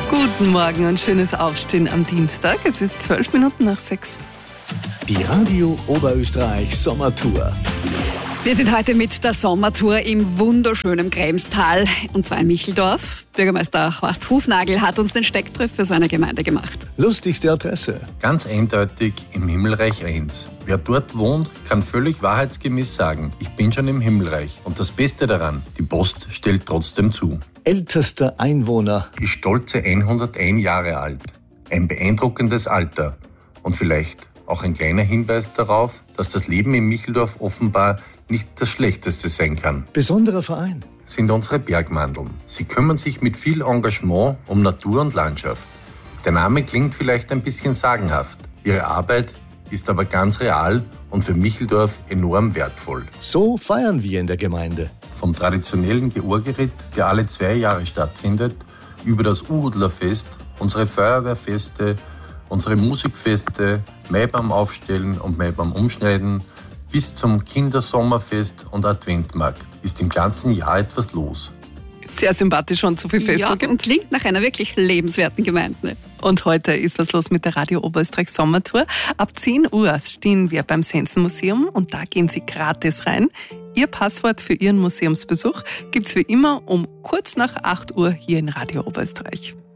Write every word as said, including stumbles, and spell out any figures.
Guten Morgen und schönes Aufstehen am Dienstag. Es ist zwölf Minuten nach sechs. Die Radio Oberösterreich Sommertour. Wir sind heute mit der Sommertour im wunderschönen Kremstal, und zwar in Micheldorf. Bürgermeister Horst Hufnagel hat uns den Steckbrief für seine Gemeinde gemacht. Lustigste Adresse. Ganz eindeutig im Himmelreich eins. Wer dort wohnt, kann völlig wahrheitsgemäß sagen, ich bin schon im Himmelreich. Und das Beste daran, die Post stellt trotzdem zu. Ältester Einwohner. Ist stolze hunderteins Jahre alt. Ein beeindruckendes Alter. Und vielleicht auch ein kleiner Hinweis darauf, dass das Leben in Micheldorf offenbar nicht das Schlechteste sein kann. Besonderer Verein. Sind unsere Bergmandeln. Sie kümmern sich mit viel Engagement um Natur und Landschaft. Der Name klingt vielleicht ein bisschen sagenhaft. Ihre Arbeit ist aber ganz real und für Micheldorf enorm wertvoll. So feiern wir in der Gemeinde. Vom traditionellen Georgeritt, der alle zwei Jahre stattfindet, über das Urudlerfest, unsere Feuerwehrfeste, unsere Musikfeste, Maibaum aufstellen und Maibaum umschneiden, bis zum Kindersommerfest und Adventmarkt ist im ganzen Jahr etwas los. Sehr sympathisch und so viel Festel Ja, gibt. und klingt nach einer wirklich lebenswerten Gemeinde. Und heute ist was los mit der Radio Oberösterreich Sommertour. Ab zehn Uhr stehen wir beim Sensenmuseum und da gehen Sie gratis rein. Ihr Passwort für Ihren Museumsbesuch gibt's wie immer um kurz nach acht Uhr hier in Radio Oberösterreich.